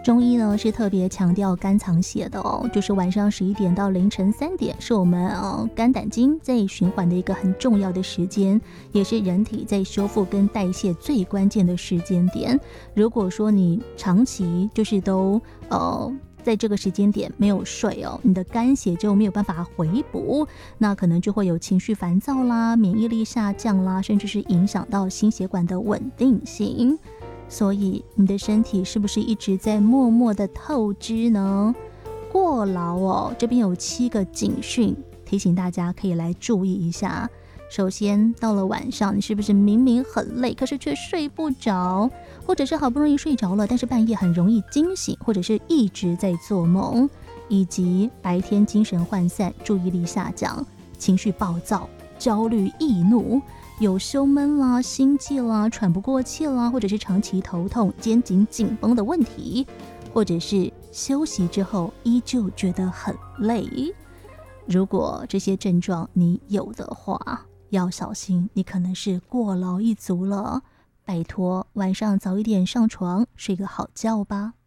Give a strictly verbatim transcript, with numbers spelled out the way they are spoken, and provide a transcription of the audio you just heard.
中医呢是特别强调肝藏血的哦，就是晚上十一点到凌晨三点是我们呃肝胆经在循环的一个很重要的时间，也是人体在修复跟代谢最关键的时间点。如果说你长期就是都呃在这个时间点没有睡哦，你的肝血就没有办法回补，那可能就会有情绪烦躁啦、免疫力下降啦，甚至是影响到心血管的稳定性。所以你的身体是不是一直在默默的透支呢？过劳哦，这边有七个警讯，提醒大家可以来注意一下。首先，到了晚上，你是不是明明很累，可是却睡不着，或者是好不容易睡着了，但是半夜很容易惊醒，或者是一直在做梦，以及白天精神涣散、注意力下降、情绪暴躁、焦虑、易怒，有胸闷啦、心悸啦、喘不过气啦，或者是长期头痛、肩颈紧绷的问题，或者是休息之后依旧觉得很累。如果这些症状你有的话，要小心，你可能是过劳一族了。拜托，晚上早一点上床，睡个好觉吧。